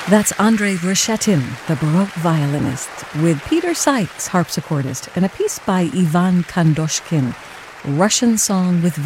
That's Andrei Vershetin, the Baroque violinist, with Peter Sykes, harpsichordist, and a piece by Ivan Kandoshkin, Russian Song with